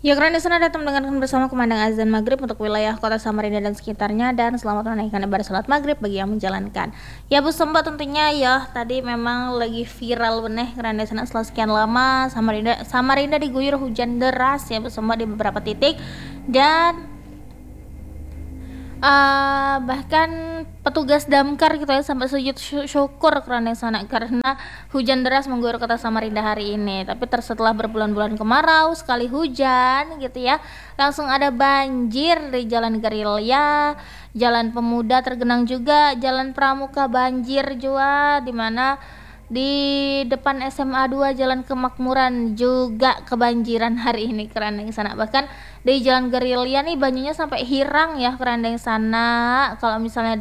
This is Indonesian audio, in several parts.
Ya, keren di sana datang mendengarkan bersama kumandang azan maghrib untuk wilayah kota Samarinda dan sekitarnya, dan selamat menunaikan ibadah salat maghrib bagi yang menjalankan. Ya Bu Semba, tentunya ya tadi memang lagi viral beneh keren di sana setelah sekian lama Samarinda diguyur hujan deras ya Bu Semba di beberapa titik, dan bahkan petugas damkar gitu ya sampai sujud syukur karena sana karena hujan deras mengguyur kota Samarinda hari ini. Tapi setelah berbulan-bulan kemarau, sekali hujan gitu ya, langsung ada banjir di Jalan Gerilya, Jalan Pemuda tergenang juga, Jalan Pramuka banjir juga, di mana di depan SMA 2 Jalan Kemakmuran juga kebanjiran hari ini keren di sana. Bahkan di Jalan Gerilya nih banjirnya sampai hirang ya keren di sana. Kalau misalnya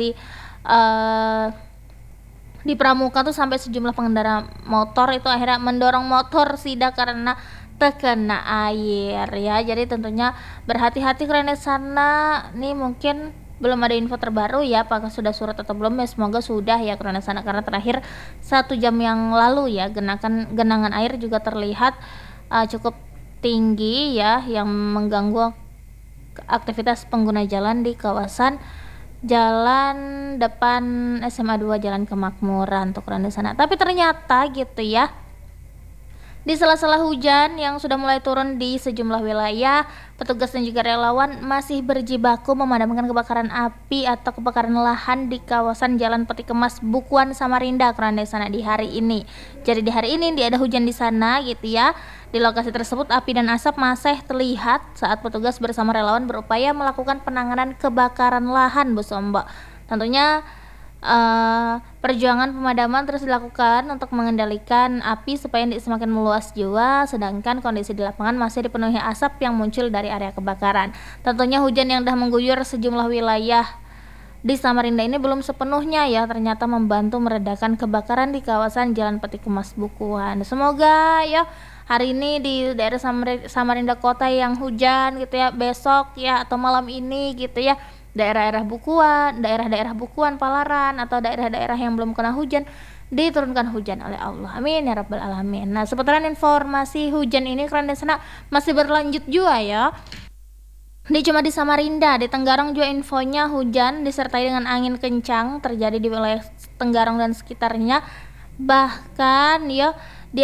di Pramuka tuh sampai sejumlah pengendara motor itu akhirnya mendorong motor sida karena terkena air ya. Jadi tentunya berhati-hati keren di sana. Nih mungkin belum ada info terbaru ya, apakah sudah surut atau belum ya, semoga sudah ya karena sana, karena terakhir 1 jam yang lalu ya genangan air juga terlihat cukup tinggi ya, yang mengganggu aktivitas pengguna jalan di kawasan jalan depan SMA 2 Jalan Kemakmuran tuh keren di sana. Tapi ternyata gitu ya, di sela-sela hujan yang sudah mulai turun di sejumlah wilayah, petugas dan juga relawan masih berjibaku memadamkan kebakaran api atau kebakaran lahan di kawasan Jalan Peti Kemas, Bukuan, Samarinda, Keranda sana di hari ini. Jadi di hari ini ada hujan di sana gitu ya. Di lokasi tersebut api dan asap masih terlihat saat petugas bersama relawan berupaya melakukan penanganan kebakaran lahan, Bu Sombo. Tentunya perjuangan pemadaman terus dilakukan untuk mengendalikan api supaya tidak semakin meluas juga, sedangkan kondisi di lapangan masih dipenuhi asap yang muncul dari area kebakaran. Tentunya hujan yang dah mengguyur sejumlah wilayah di Samarinda ini belum sepenuhnya ya ternyata membantu meredakan kebakaran di kawasan Jalan Peti Kemas, Bukuan. Semoga ya hari ini di daerah Samarinda Kota yang hujan gitu ya, besok ya atau malam ini gitu ya, daerah-daerah Bukuan, Palaran atau daerah-daerah yang belum kena hujan diturunkan hujan oleh Allah. Amin ya rabbal alamin. Nah, seputaran informasi hujan ini keren di sana masih berlanjut juga ya. Cuma di Samarinda, di Tenggarong juga infonya hujan disertai dengan angin kencang terjadi di wilayah Tenggarong dan sekitarnya. Bahkan ya di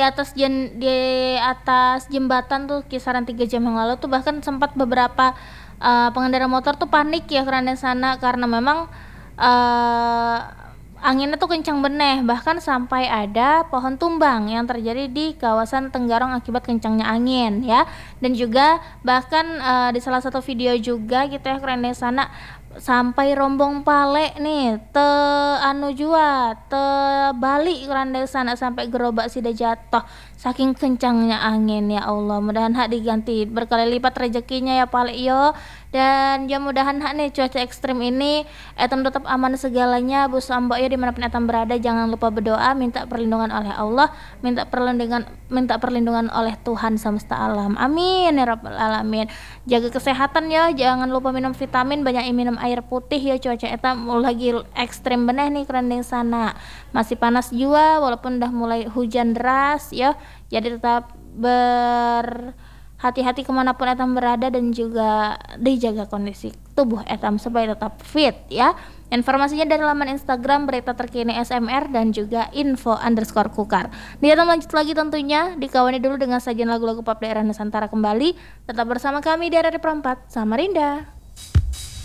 atas jembatan tuh kisaran 3 jam yang lalu tuh bahkan sempat beberapa pengendara motor tuh panik ya karena sana, karena memang anginnya tuh kencang beneh, bahkan sampai ada pohon tumbang yang terjadi di kawasan Tenggarong akibat kencangnya angin ya. Dan juga bahkan di salah satu video juga gitu ya karena sana sampai rombong pale nih balik karena sana sampai gerobak sida jatuh saking kencangnya angin. Ya Allah, mudahan hak diganti berkali lipat rezekinya ya pale yo, dan ya mudahan hak nih cuaca ekstrim ini etam tetap aman segalanya. Bu Sambo ya dimanapun etam berada, jangan lupa berdoa, minta perlindungan oleh Allah, minta perlindungan oleh Tuhan semesta alam, amin ya rabbal alamin. Jaga kesehatan ya, jangan lupa minum vitamin, banyak minum air putih ya, cuaca etam lagi ekstrim beneh nih kerendeng sana, masih panas juga walaupun udah mulai hujan deras ya. Jadi tetap hati-hati kemanapun etam berada dan juga dijaga kondisi tubuh etam supaya tetap fit ya. Informasinya dari laman Instagram berita terkini SMR dan juga info_kukar. Di etam lanjut lagi tentunya dikawani dulu dengan sajian lagu-lagu pop daerah Nusantara kembali. Tetap bersama kami di RRI Perempat Samarinda.